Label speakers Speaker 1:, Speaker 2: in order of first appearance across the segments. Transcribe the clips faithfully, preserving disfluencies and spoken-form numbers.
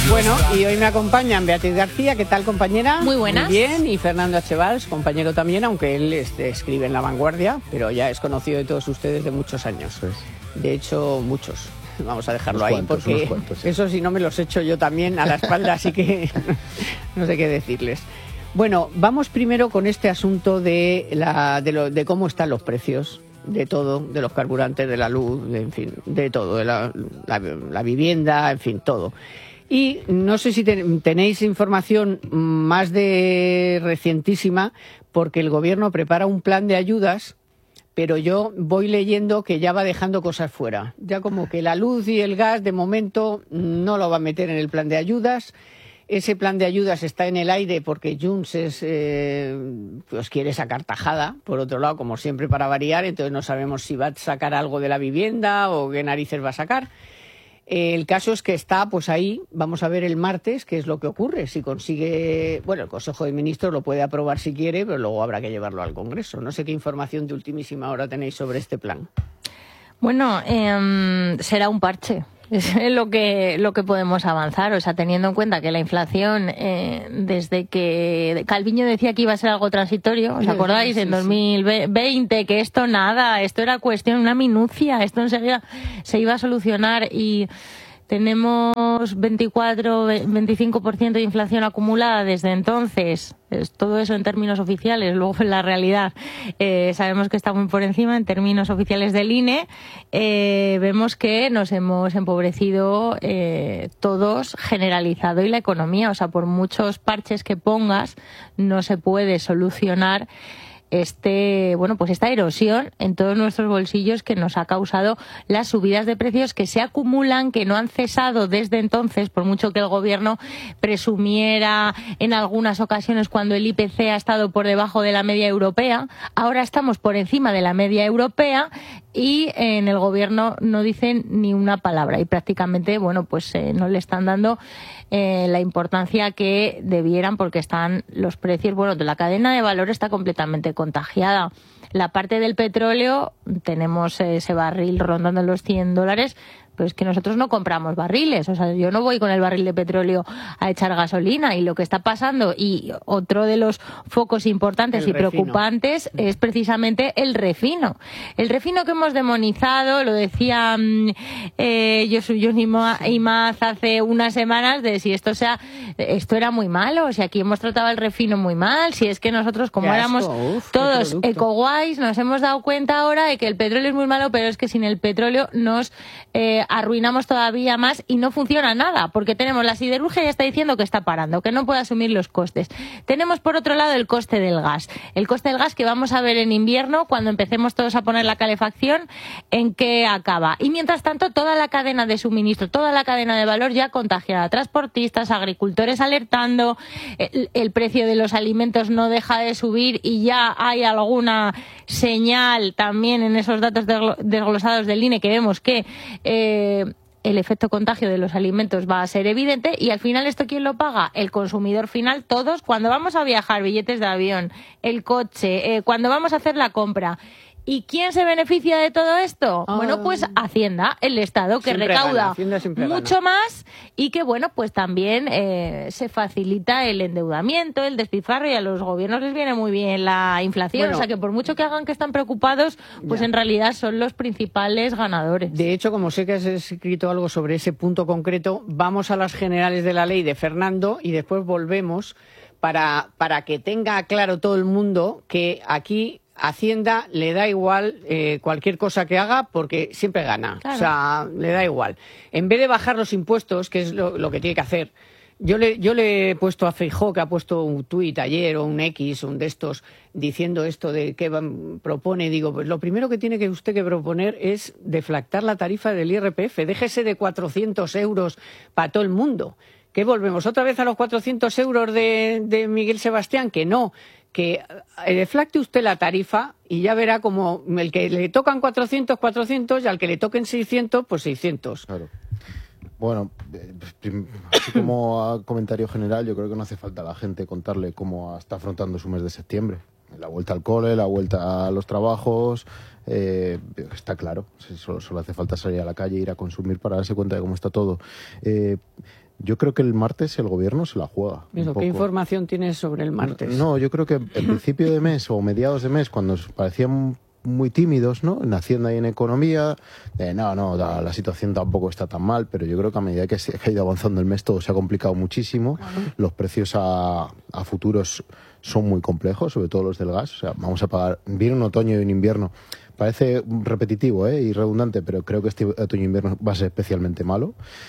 Speaker 1: Bueno, y hoy me acompañan Beatriz García, ¿qué tal, compañera?
Speaker 2: Muy buenas.
Speaker 1: Muy bien, y Fernando Achevals, compañero también, aunque él este, escribe en La Vanguardia, pero ya es conocido de todos ustedes de muchos años.
Speaker 3: Pues.
Speaker 1: De hecho, muchos. Vamos a dejarlo
Speaker 3: unos
Speaker 1: ahí,
Speaker 3: cuantos,
Speaker 1: porque
Speaker 3: unos cuantos, sí.
Speaker 1: Eso si no me los echo yo también a la espalda, así que no sé qué decirles. Bueno, vamos primero con este asunto de, la, de, lo, de cómo están los precios de todo, de los carburantes, de la luz, de, en fin, de todo, de la, la, la vivienda, en fin, todo. Y no sé si ten, tenéis información más de recientísima, porque el gobierno prepara un plan de ayudas, pero yo voy leyendo que ya va dejando cosas fuera. Ya como que la luz y el gas, de momento, no lo va a meter en el plan de ayudas. Ese plan de ayudas está en el aire porque Junts es, eh, pues quiere sacar tajada, por otro lado, como siempre, para variar, entonces no sabemos si va a sacar algo de la vivienda o qué narices va a sacar. El caso es que está pues ahí, vamos a ver el martes qué es lo que ocurre, si consigue, bueno, el Consejo de Ministros lo puede aprobar si quiere, pero luego habrá que llevarlo al Congreso. No sé qué información de ultimísima hora tenéis sobre este plan.
Speaker 2: Bueno, eh, será un parche. Es lo que lo que podemos avanzar, o sea, teniendo en cuenta que la inflación, eh, desde que Calviño decía que iba a ser algo transitorio, ¿os acordáis? Sí, sí, en dos mil veinte, que esto nada, esto era cuestión, una minucia, esto enseguida se iba a solucionar, y tenemos veinticuatro, veinticinco por ciento de inflación acumulada desde entonces. Es todo eso en términos oficiales. Luego, en la realidad, eh, sabemos que está muy por encima en términos oficiales del I N E. Eh, vemos que nos hemos empobrecido eh, todos, generalizado, y la economía. O sea, por muchos parches que pongas, no se puede solucionar este, bueno, pues esta erosión en todos nuestros bolsillos que nos ha causado las subidas de precios que se acumulan, que no han cesado desde entonces, por mucho que el gobierno presumiera en algunas ocasiones cuando el I P C ha estado por debajo de la media europea. Ahora estamos por encima de la media europea y en el gobierno no dicen ni una palabra, y prácticamente, bueno, pues eh, no le están dando eh, la importancia que debieran, porque están los precios, bueno, de la cadena de valor está completamente contagiada. La parte del petróleo, tenemos ese barril rondando los cien dólares, pero es que nosotros no compramos barriles. O sea, yo no voy con el barril de petróleo a echar gasolina, y lo que está pasando, y otro de los focos importantes
Speaker 1: el
Speaker 2: y
Speaker 1: refino.
Speaker 2: preocupantes, es precisamente el refino. El refino que hemos demonizado, lo decía eh, Josu Imaz hace unas semanas, de si esto sea, esto era muy malo, si aquí hemos tratado el refino muy mal, si es que nosotros, como
Speaker 1: Qué
Speaker 2: éramos
Speaker 1: asco, uf,
Speaker 2: todos eco-guays, nos hemos dado cuenta ahora de que el petróleo es muy malo, pero es que sin el petróleo nos eh, arruinamos todavía más y no funciona nada, porque tenemos la siderurgia, ya está diciendo que está parando, que no puede asumir los costes. Tenemos por otro lado el coste del gas, el coste del gas que vamos a ver en invierno cuando empecemos todos a poner la calefacción, en qué acaba. Y mientras tanto, toda la cadena de suministro, toda la cadena de valor ya contagiada, transportistas, agricultores alertando, el, el precio de los alimentos no deja de subir, y ya hay alguna señal también en esos datos desglosados del I N E que vemos que eh, el efecto contagio de los alimentos va a ser evidente. Y al final, ¿esto quién lo paga? El consumidor final, todos, cuando vamos a viajar, billetes de avión, el coche, eh, cuando vamos a hacer la compra. ¿Y quién se beneficia de todo esto? Oh. Bueno, pues Hacienda, el Estado, que siempre recauda gana, mucho gana. más, y que, bueno, pues también eh, se facilita el endeudamiento, el despilfarro, y a los gobiernos les viene muy bien la inflación. Bueno, o sea, que por mucho que hagan que están preocupados, pues ya. en realidad son los principales ganadores.
Speaker 1: De hecho, como sé que has escrito algo sobre ese punto concreto, vamos a las generales de la ley de Fernando y después volvemos para, para que tenga claro todo el mundo que aquí Hacienda le da igual eh, cualquier cosa que haga, porque siempre gana. Claro. O sea, le da igual. En vez de bajar los impuestos, que es lo, lo que tiene que hacer, yo le, yo le he puesto a Feijóo, que ha puesto un tuit ayer o un X, un de estos, diciendo esto de qué propone. Digo, pues lo primero que tiene que usted que proponer es deflactar la tarifa del I R P F. Déjese de cuatrocientos euros para todo el mundo. ¿Qué volvemos otra vez a los cuatrocientos euros de, de Miguel Sebastián? Que no. Que deflacte usted la tarifa y ya verá como el que le tocan cuatrocientos, cuatrocientos, y al que le toquen seiscientos, pues seiscientos.
Speaker 3: Claro. Bueno, así como comentario general, yo creo que no hace falta a la gente contarle cómo está afrontando su mes de septiembre. La vuelta al cole, la vuelta a los trabajos, eh, está claro. Solo, solo hace falta salir a la calle, ir a consumir para darse cuenta de cómo está todo. Eh, Yo creo que el martes el gobierno se la juega.
Speaker 1: Eso, ¿qué información tienes sobre el martes?
Speaker 3: No, yo creo que en principio de mes o mediados de mes, cuando parecían muy tímidos, ¿no?, en Hacienda y en Economía, de no, no, la, la situación tampoco está tan mal, pero yo creo que a medida que se ha ido avanzando el mes todo se ha complicado muchísimo. Uh-huh. Los precios a, a futuros son muy complejos, sobre todo los del gas. O sea, vamos a pagar, viene un otoño y un invierno. Parece repetitivo, ¿eh?, y redundante, pero creo que este otoño-invierno va a ser especialmente malo.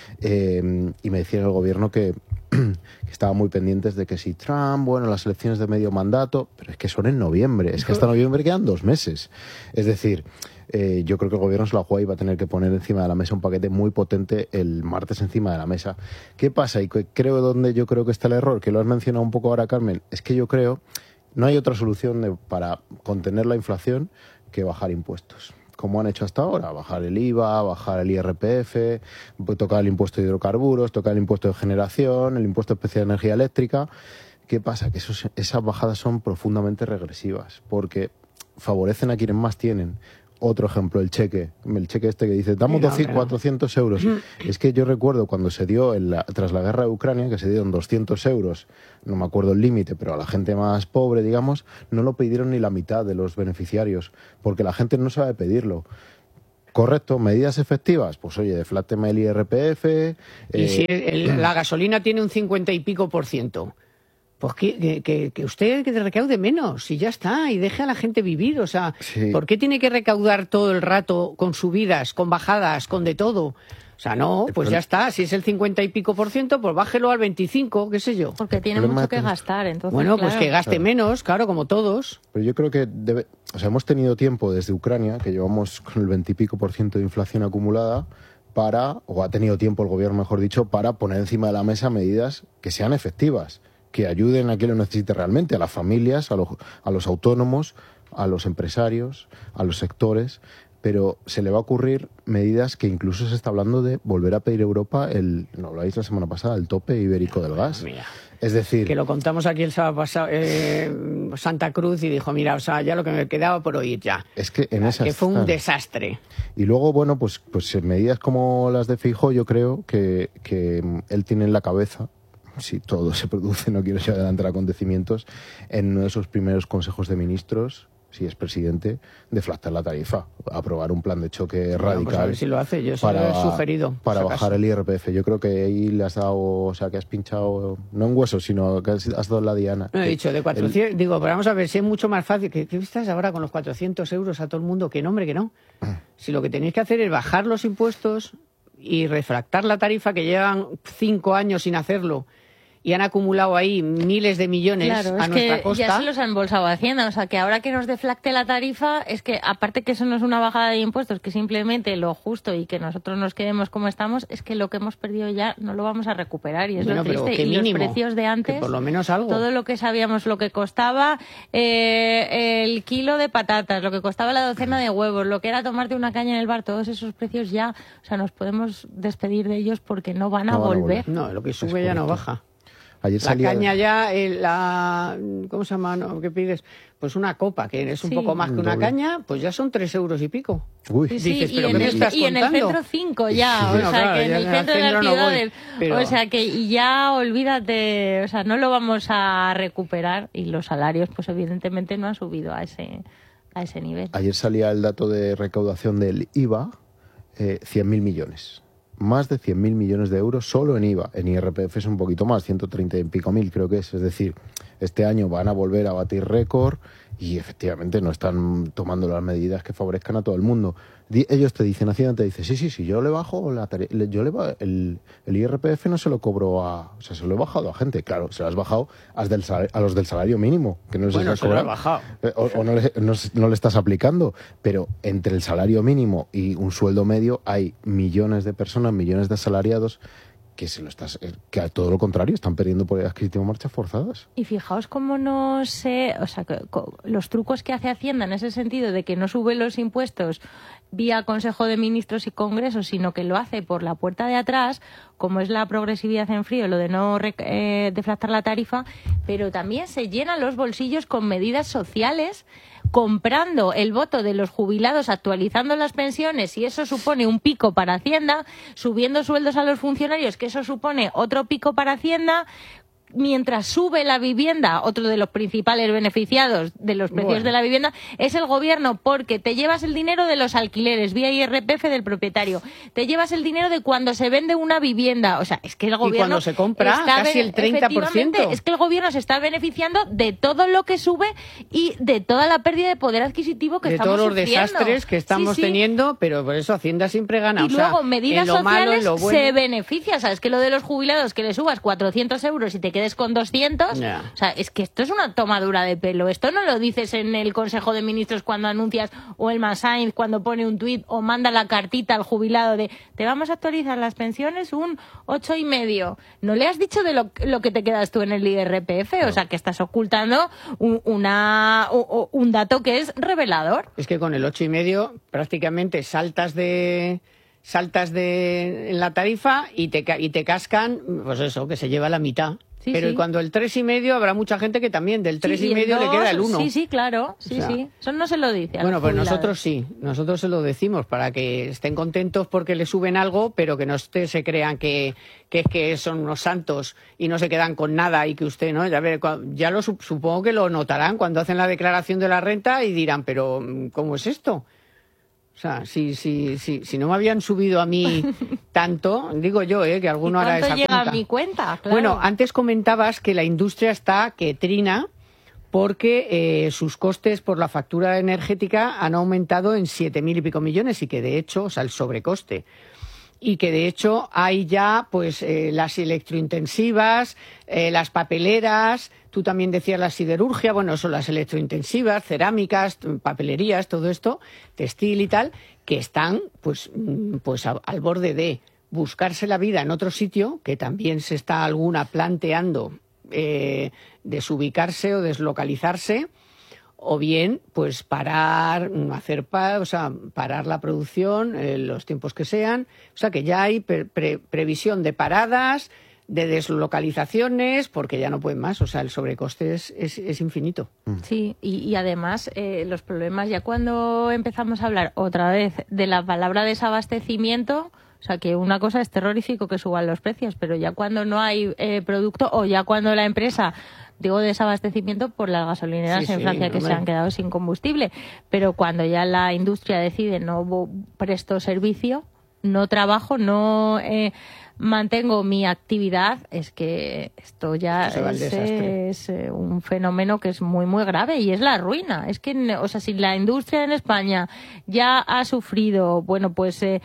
Speaker 3: Eh, y me decía el gobierno que, que estaban muy pendientes de que si Trump, bueno, las elecciones de medio mandato, pero es que son en noviembre, es que hasta noviembre quedan dos meses. Es decir, eh, yo creo que el gobierno se la juega y va a tener que poner encima de la mesa un paquete muy potente el martes encima de la mesa. ¿Qué pasa? Y creo donde yo creo que está el error, que lo has mencionado un poco ahora, Carmen, es que yo creo no hay otra solución de, para contener la inflación que bajar impuestos, como han hecho hasta ahora, bajar el I V A, bajar el I R P F, tocar el impuesto de hidrocarburos, tocar el impuesto de generación, el impuesto especial de energía eléctrica. ¿Qué pasa? Que esos, esas bajadas son profundamente regresivas, porque favorecen a quienes más tienen. Otro ejemplo, el cheque, el cheque este que dice, damos cuatrocientos euros. Es que yo recuerdo cuando se dio, en la, tras la guerra de Ucrania, que se dieron doscientos euros, no me acuerdo el límite, pero a la gente más pobre, digamos, no lo pidieron ni la mitad de los beneficiarios, porque la gente no sabe pedirlo. Correcto, medidas efectivas, pues oye, defláteme el I R P F...
Speaker 1: Y eh, si el, la gasolina tiene un cincuenta y pico por ciento... Pues que, que, que usted que recaude menos y ya está, y deje a la gente vivir. O sea, sí. ¿Por qué tiene que recaudar todo el rato con subidas, con bajadas, con de todo? O sea, no, pues ya está. Si es el cincuenta y pico por ciento, pues bájelo al veinticinco, qué sé yo.
Speaker 2: Porque tiene mucho que gastar, entonces.
Speaker 1: Bueno,
Speaker 2: claro.
Speaker 1: pues que gaste menos, claro, como todos.
Speaker 3: Pero yo creo que debe, o sea, hemos tenido tiempo desde Ucrania, que llevamos con el veintipico por ciento de inflación acumulada, para, o ha tenido tiempo el gobierno, mejor dicho, para poner encima de la mesa medidas que sean efectivas, que ayuden a quien lo necesite realmente, a las familias, a los, a los autónomos, a los empresarios, a los sectores, pero se le va a ocurrir medidas que incluso se está hablando de volver a pedir a Europa el, no lo habéis la semana pasada, el tope ibérico del gas.
Speaker 1: Mira,
Speaker 3: es decir...
Speaker 1: Que lo contamos aquí el sábado pasado, eh, Santa Cruz, y dijo, mira, o sea, ya lo que me quedaba por oír ya.
Speaker 3: Es que en esa
Speaker 1: Que fue un desastre.
Speaker 3: Y luego, bueno, pues, pues medidas como las de Feijóo, yo creo que, que él tiene en la cabeza, si todo se produce, no quiero llevar adelantar acontecimientos, en uno de esos primeros consejos de ministros, si es presidente, deflactar la tarifa, aprobar un plan de choque bueno, radical. Pues
Speaker 1: a ver si lo hace, yo se
Speaker 3: para,
Speaker 1: lo he sugerido.
Speaker 3: Para bajar el I R P F. Yo creo que ahí le has dado, o sea, que has pinchado, no un hueso, sino que has, has dado la diana.
Speaker 1: No he dicho, de cuatrocientos, el... digo, pero vamos a ver, si es mucho más fácil, que, que estás ahora con los cuatrocientos euros a todo el mundo, que no, hombre, que no. Si lo que tenéis que hacer es bajar los impuestos y refractar la tarifa, que llevan cinco años sin hacerlo, y han acumulado ahí miles de millones
Speaker 2: claro,
Speaker 1: a nuestra
Speaker 2: que
Speaker 1: costa.
Speaker 2: Ya se los ha embolsado Hacienda, o sea que ahora que nos deflacte la tarifa, es que aparte que eso no es una bajada de impuestos, que simplemente lo justo y que nosotros nos quedemos como estamos, es que lo que hemos perdido ya no lo vamos a recuperar y es bueno, lo triste. Y mínimo, los precios de antes,
Speaker 1: por lo menos algo.
Speaker 2: Todo lo que sabíamos, lo que costaba eh, el kilo de patatas, lo que costaba la docena de huevos, lo que era tomarte una caña en el bar, todos esos precios ya, o sea, nos podemos despedir de ellos porque no van a,
Speaker 3: no van
Speaker 2: volver.
Speaker 3: a volver.
Speaker 1: No, lo que sube ya no baja.
Speaker 3: Ayer
Speaker 1: la
Speaker 3: salía...
Speaker 1: caña ya, eh, la, ¿cómo se llama? No, ¿qué pides? Pues una copa, que es un sí. poco más que una Doble. caña, pues ya son tres euros y pico.
Speaker 3: Uy.
Speaker 2: Sí, sí,
Speaker 1: Dices,
Speaker 2: y,
Speaker 1: ¿pero
Speaker 2: en
Speaker 1: qué me
Speaker 2: el,
Speaker 1: estás
Speaker 2: y en el centro cinco ya, sí. o bueno, sea claro, que en el centro de las ciudades, no pero... o sea que y ya olvídate, o sea, no lo vamos a recuperar y los salarios pues evidentemente no han subido a ese, a ese nivel.
Speaker 3: Ayer salía el dato de recaudación del I V A, eh, cien mil millones. Más de cien mil millones de euros solo en I V A. En I R P F es un poquito más, ciento treinta y pico mil creo que es. Es decir, este año van a volver a batir récord y efectivamente no están tomando las medidas que favorezcan a todo el mundo. Ellos te dicen, Hacienda te dice, sí, sí, sí, yo le bajo la tare- yo le ba- el, el I R P F no se lo cobro a... O sea, se lo he bajado a gente. Claro, se lo has bajado a, del sal- a los del salario mínimo, que no
Speaker 1: bueno,
Speaker 3: les
Speaker 1: se lo has bajado.
Speaker 3: O, o no, le, no, no le estás aplicando. Pero entre el salario mínimo y un sueldo medio hay millones de personas, millones de asalariados que se lo estás, que a todo lo contrario están perdiendo por adquisitivo marchas forzadas.
Speaker 2: Y fijaos cómo no sé, o sea, que, los trucos que hace Hacienda en ese sentido de que no sube los impuestos vía Consejo de Ministros y Congreso, sino que lo hace por la puerta de atrás, como es la progresividad en frío, lo de no eh, deflactar la tarifa, pero también se llenan los bolsillos con medidas sociales comprando el voto de los jubilados, actualizando las pensiones, y eso supone un pico para Hacienda, subiendo sueldos a los funcionarios, que eso supone otro pico para Hacienda. Mientras sube la vivienda, otro de los principales beneficiados de los precios bueno. de la vivienda es el gobierno, porque te llevas el dinero de los alquileres vía I R P F del propietario, te llevas el dinero de cuando se vende una vivienda, o sea, es que el gobierno...
Speaker 1: Y cuando se compra, casi el treinta por ciento.
Speaker 2: Es que el gobierno se está beneficiando de todo lo que sube y de toda la pérdida de poder adquisitivo que
Speaker 1: de
Speaker 2: estamos
Speaker 1: sufriendo. De todos los desastres que estamos
Speaker 2: sí, sí.
Speaker 1: teniendo, pero por eso Hacienda siempre gana.
Speaker 2: Y
Speaker 1: o
Speaker 2: luego,
Speaker 1: sea,
Speaker 2: medidas
Speaker 1: en lo
Speaker 2: sociales
Speaker 1: malo, en lo bueno.
Speaker 2: se beneficia, ¿sabes? Que lo de los jubilados, que le subas cuatrocientos euros y te quedes con doscientos,
Speaker 1: yeah.
Speaker 2: o sea, es que esto es una tomadura de pelo. Esto no lo dices en el Consejo de Ministros cuando anuncias, o el Sainz cuando pone un tuit o manda la cartita al jubilado de te vamos a actualizar las pensiones un ocho y medio. No le has dicho de lo, lo que te quedas tú en el I R P F, no. O sea, que estás ocultando un, una, un, un dato que es revelador.
Speaker 1: Es que con el ocho y medio prácticamente saltas de... saltas de en la tarifa y te, y te cascan, pues eso, que se lleva la mitad. Sí, pero sí. Cuando el tres y medio habrá mucha gente que también del tres sí, y medio le queda el uno.
Speaker 2: Sí, sí, claro. Sí, o sea, sí. Eso no se lo dice. A
Speaker 1: bueno, pues
Speaker 2: jubilados.
Speaker 1: Nosotros sí. Nosotros se lo decimos para que estén contentos porque le suben algo, pero que no usted se crean que, que es que son unos santos y no se quedan con nada y que usted, ¿no? Ya, ver, ya lo supongo que lo notarán cuando hacen la declaración de la renta y dirán, pero ¿cómo es esto? O sea, si, si, si, si no me habían subido a mí tanto, digo yo, ¿eh? Que alguno hará esa
Speaker 2: cuenta. ¿Cuánto llega
Speaker 1: cuenta.
Speaker 2: a mi cuenta? Claro.
Speaker 1: Bueno, antes comentabas que la industria está que trina porque eh, sus costes por la factura energética han aumentado en siete mil y pico millones y que de hecho, o sea, el sobrecoste. Y que de hecho hay ya pues eh, las electrointensivas, eh, las papeleras, tú también decías la siderurgia, bueno, son las electrointensivas, cerámicas, papelerías, todo esto, textil y tal, que están pues, pues a, al borde de buscarse la vida en otro sitio, que también se está alguna planteando eh, desubicarse o deslocalizarse, o bien pues parar, hacer pa, o sea, parar la producción en eh, los tiempos que sean, o sea que ya hay pre pre previsión de paradas, de deslocalizaciones, porque ya no pueden más, o sea, el sobrecoste es, es, es infinito.
Speaker 2: Sí, y, y además eh, los problemas, ya cuando empezamos a hablar otra vez de la palabra desabastecimiento, o sea, que una cosa es terrorífico que suban los precios, pero ya cuando no hay eh, producto o ya cuando la empresa... Digo desabastecimiento por las gasolineras sí, en Francia sí, que no, se han quedado sin combustible. Pero cuando ya la industria decide no presto servicio, no trabajo, no eh, mantengo mi actividad, es que esto ya
Speaker 1: esto
Speaker 2: es, es eh, un fenómeno que es muy, muy grave y es la ruina. Es que, o sea, si la industria en España ya ha sufrido, bueno, pues eh,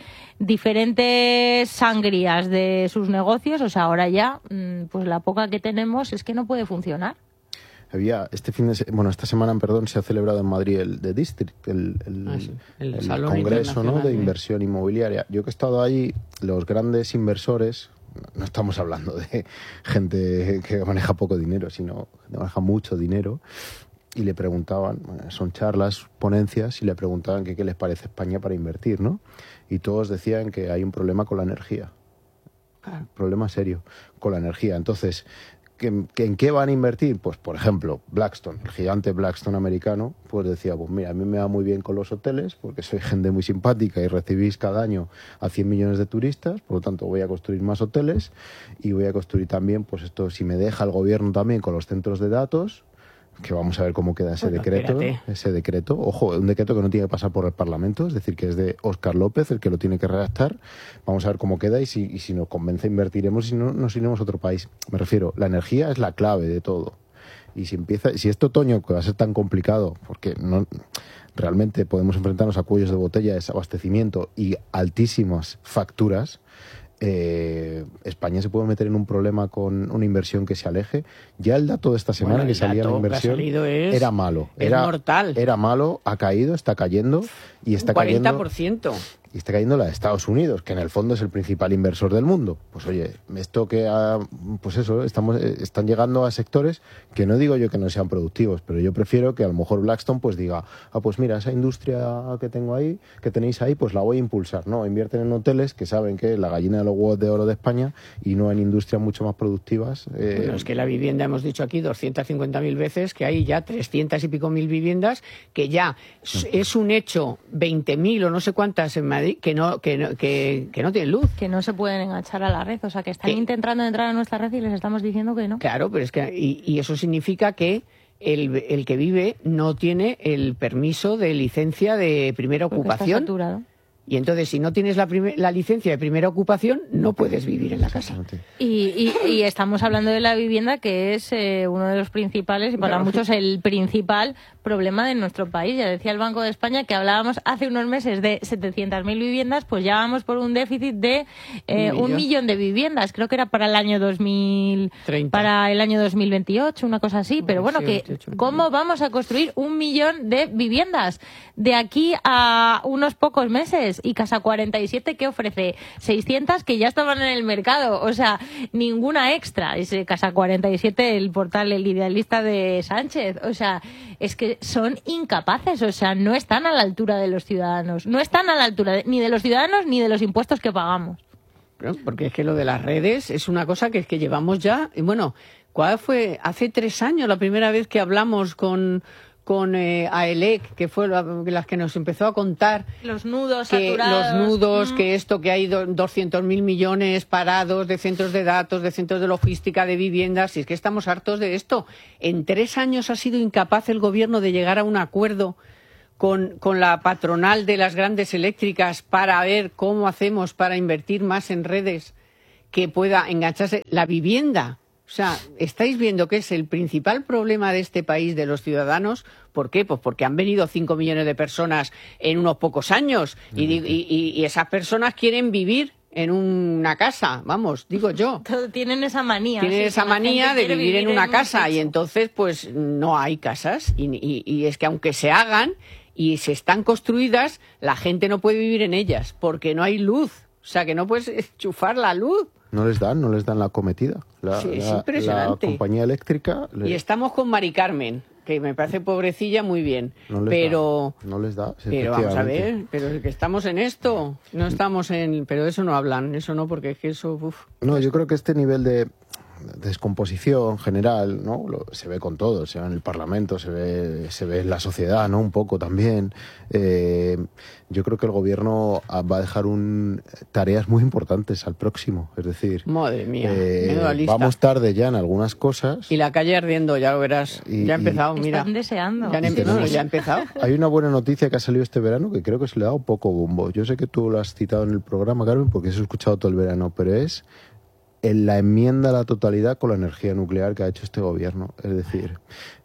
Speaker 2: diferentes sangrías de sus negocios, o sea, ahora ya, pues la poca que tenemos es que no puede funcionar.
Speaker 3: Había este fin de bueno esta semana, perdón, se ha celebrado en Madrid el The District, el, el, ah, sí. el, el congreso, ¿no?, de inversión inmobiliaria. Yo que he estado allí, los grandes inversores, no estamos hablando de gente que maneja poco dinero, sino que maneja mucho dinero, y le preguntaban, son charlas, ponencias, y le preguntaban que qué les parece España para invertir, ¿no? Y todos decían que hay un problema con la energía, un problema serio con la energía. Entonces, ¿en qué van a invertir? Pues, por ejemplo, Blackstone, el gigante Blackstone americano, pues decía, pues mira, a mí me va muy bien con los hoteles, porque soy gente muy simpática y recibís cada año a cien millones de turistas, por lo tanto voy a construir más hoteles y voy a construir también, pues esto, si me deja el gobierno también con los centros de datos, que vamos a ver cómo queda ese bueno, decreto, espérate. ese decreto, ojo, un decreto que no tiene que pasar por el Parlamento, es decir, que es de Óscar López el que lo tiene que redactar. Vamos a ver cómo queda y si, y si nos convence invertiremos y si no, nos iremos a otro país. Me refiero, la energía es la clave de todo. Y si empieza, si este otoño, que va a ser tan complicado, porque no realmente podemos enfrentarnos a cuellos de botella de desabastecimiento y altísimas facturas, Eh, España se puede meter en un problema con una inversión que se aleje. Ya el dato de esta semana bueno, que salía la inversión
Speaker 1: es,
Speaker 3: era malo.
Speaker 1: Es
Speaker 3: era
Speaker 1: mortal.
Speaker 3: Era malo, ha caído, está cayendo y está
Speaker 1: un cuarenta por ciento.
Speaker 3: cayendo. y está cayendo la de Estados Unidos, que en el fondo es el principal inversor del mundo. Pues oye, esto que ha, pues eso, estamos, están llegando a sectores que no digo yo que no sean productivos, pero yo prefiero que a lo mejor Blackstone pues diga, ah, pues mira, esa industria que tengo ahí, que tenéis ahí, pues la voy a impulsar. No, invierten en hoteles que saben que es la gallina de los huevos de oro de España y no en industrias mucho más productivas. Eh,
Speaker 1: bueno, es que la vivienda, hemos dicho aquí doscientas cincuenta mil veces, que hay ya trescientas y pico mil viviendas, que ya es un hecho, veinte mil o no sé cuántas en Madrid, que no, que no, que, que no tienen luz.
Speaker 2: Que no se pueden enganchar a la red, o sea, que están ¿Qué? intentando entrar a nuestra red y les estamos diciendo que no.
Speaker 1: Claro, pero es que, y, y eso significa que el, el que vive no tiene el permiso de licencia de primera
Speaker 2: Porque
Speaker 1: ocupación.
Speaker 2: Está saturado.
Speaker 1: Y entonces, si no tienes la, primer, la licencia de primera ocupación, no puedes vivir en la casa.
Speaker 2: Y, y, y estamos hablando de la vivienda, que es eh, uno de los principales, y para claro. muchos el principal problema de nuestro país. Ya decía el Banco de España que hablábamos hace unos meses de setecientas mil viviendas, pues ya vamos por un déficit de eh, un, un millón de viviendas. Creo que era para el año dos mil treinta. Para el año dos mil veintiocho, una cosa así. Pero bueno, que ¿cómo vamos a construir un millón de viviendas de aquí a unos pocos meses? Y Casa cuarenta y siete, que ofrece seiscientas que ya estaban en el mercado, o sea, ninguna extra. Es Casa cuarenta y siete, el portal El Idealista de Sánchez, o sea, es que son incapaces, o sea, no están a la altura de los ciudadanos, no están a la altura de, ni de los ciudadanos ni de los impuestos que pagamos.
Speaker 1: Porque es que lo de las redes es una cosa que es que llevamos ya, bueno, ¿cuál fue? Hace tres años la primera vez que hablamos con... con eh, AELEC, que fue la, las que nos empezó a contar
Speaker 2: los nudos
Speaker 1: que
Speaker 2: saturados.
Speaker 1: los nudos,
Speaker 2: mm.
Speaker 1: que esto, que hay doscientos mil millones parados de centros de datos, de centros de logística, de viviendas, y es que estamos hartos de esto. En tres años ha sido incapaz el gobierno de llegar a un acuerdo con, con la patronal de las grandes eléctricas para ver cómo hacemos para invertir más en redes que pueda engancharse la vivienda. O sea, estáis viendo que es el principal problema de este país, de los ciudadanos. ¿Por qué? Pues porque han venido cinco millones de personas en unos pocos años y, y, y esas personas quieren vivir en una casa, vamos, digo yo.
Speaker 2: Tienen esa manía.
Speaker 1: Tienen
Speaker 2: sí,
Speaker 1: esa manía de vivir, vivir en una
Speaker 2: en
Speaker 1: casa y entonces pues no hay casas y, y, y es que aunque se hagan y se están construidas, la gente no puede vivir en ellas porque no hay luz. O sea, que no puedes enchufar la luz.
Speaker 3: No les dan, no les dan la acometida. La,
Speaker 1: sí, es
Speaker 3: la,
Speaker 1: impresionante.
Speaker 3: La compañía eléctrica... Le...
Speaker 1: Y estamos con Mari Carmen, que me parece pobrecilla muy bien.
Speaker 3: No les
Speaker 1: pero
Speaker 3: da, no les da. Sí,
Speaker 1: pero vamos a ver, pero es que estamos en esto. No estamos en... Pero eso no hablan, eso no, porque es que eso... Uf.
Speaker 3: No, yo creo que este nivel de descomposición general, ¿no? Lo, se ve con todo, se ve en el Parlamento, se ve, se ve en la sociedad, ¿no? Un poco también. Eh, yo creo que el gobierno va a dejar un, tareas muy importantes al próximo, es decir...
Speaker 1: Madre mía,
Speaker 3: eh, vamos tarde ya en algunas cosas.
Speaker 1: Y la calle ardiendo, ya lo verás.
Speaker 3: Y,
Speaker 1: ya ha empezado,
Speaker 2: y
Speaker 1: mira.
Speaker 2: Están deseando.
Speaker 1: Ya, sí, no, ya ha empezado.
Speaker 3: Hay una buena noticia que ha salido este verano que creo que se le ha dado poco bombo. Yo sé que tú lo has citado en el programa, Carmen, porque eso he escuchado todo el verano, pero es... en la enmienda a la totalidad con la energía nuclear que ha hecho este gobierno. Es decir,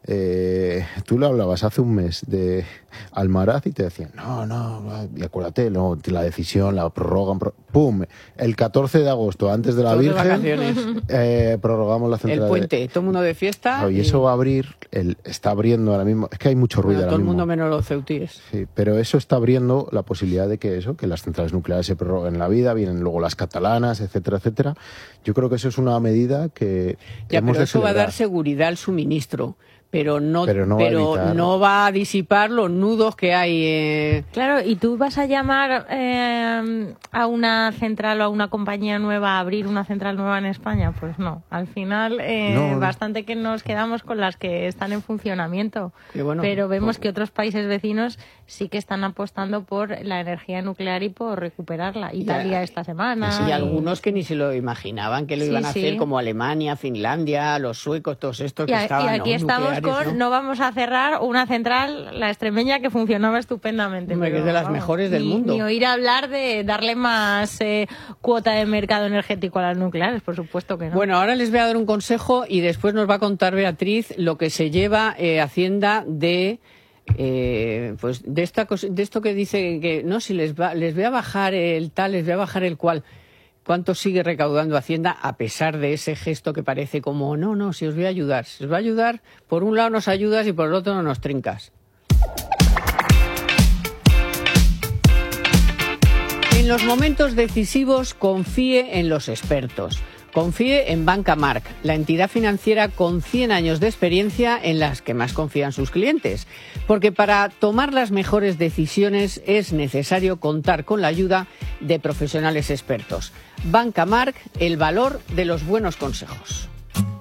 Speaker 3: eh, tú le hablabas hace un mes de Almaraz y te decían, no, no, y acuérdate, no, la decisión, la prorrogan, pro... ¡pum! El catorce de agosto, antes de la
Speaker 1: Todos
Speaker 3: Virgen, eh, prorrogamos la central.
Speaker 1: El puente,
Speaker 3: de...
Speaker 1: todo el mundo de fiesta.
Speaker 3: Claro, y, y eso va a abrir, el, está abriendo ahora mismo, es que hay mucho ruido
Speaker 1: bueno,
Speaker 3: ahora
Speaker 1: todo
Speaker 3: mismo.
Speaker 1: el mundo menos los ceutíes.
Speaker 3: Sí, pero eso está abriendo la posibilidad de que eso, que las centrales nucleares se prorroguen en la vida, vienen luego las catalanas, etcétera, etcétera. Yo creo que eso es una medida que
Speaker 1: ya,
Speaker 3: hemos
Speaker 1: pero
Speaker 3: de
Speaker 1: eso
Speaker 3: celebrar.
Speaker 1: va a dar seguridad al suministro. Pero no,
Speaker 3: pero, no,
Speaker 1: pero
Speaker 3: va
Speaker 1: no va a disipar los nudos que hay. Eh...
Speaker 2: Claro, ¿y tú vas a llamar eh, a una central o a una compañía nueva a abrir una central nueva en España? Pues no. Al final, eh, no. bastante que nos quedamos con las que están en funcionamiento.
Speaker 1: Bueno,
Speaker 2: pero vemos
Speaker 1: pues...
Speaker 2: que otros países vecinos sí que están apostando por la energía nuclear y por recuperarla. Italia ya, esta semana.
Speaker 1: Sí, y algunos que ni se lo imaginaban que lo
Speaker 2: sí,
Speaker 1: iban a
Speaker 2: sí.
Speaker 1: hacer, como Alemania, Finlandia, los suecos, todos estos
Speaker 2: y
Speaker 1: que
Speaker 2: a,
Speaker 1: estaban.
Speaker 2: Y aquí
Speaker 1: ¿no?
Speaker 2: estamos con
Speaker 1: ¿no?
Speaker 2: no vamos a cerrar una central, la extremeña, que funcionaba estupendamente.
Speaker 1: Hombre,
Speaker 2: pero,
Speaker 1: que es de las
Speaker 2: vamos,
Speaker 1: mejores del
Speaker 2: ni,
Speaker 1: mundo.
Speaker 2: Ni oír hablar de darle más eh, cuota de mercado energético a las nucleares, por supuesto que no.
Speaker 1: Bueno, ahora les voy a dar un consejo y después nos va a contar Beatriz lo que se lleva eh, Hacienda de... Eh, pues de esta cosa, de esto que dice que no, si les va, les voy a bajar el tal, les voy a bajar el cual. ¿Cuánto sigue recaudando Hacienda a pesar de ese gesto que parece como no, no, si os voy a ayudar, si os voy a ayudar, por un lado nos ayudas y por el otro no nos trincas? En los momentos decisivos, confíe en los expertos. Confíe en Banca March, la entidad financiera con cien años de experiencia en las que más confían sus clientes. Porque para tomar las mejores decisiones es necesario contar con la ayuda de profesionales expertos. Banca March, el valor de los buenos consejos.